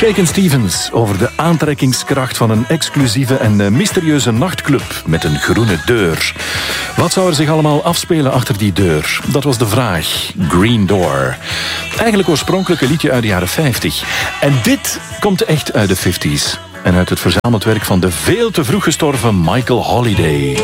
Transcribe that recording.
Shakin' Stevens over de aantrekkingskracht van een exclusieve en mysterieuze nachtclub met een groene deur. Wat zou er zich allemaal afspelen achter die deur? Dat was de vraag. Green Door. Eigenlijk oorspronkelijk een liedje uit de jaren 50. En dit komt echt uit de 50s. En uit het verzameld werk van de veel te vroeg gestorven Michael Holiday.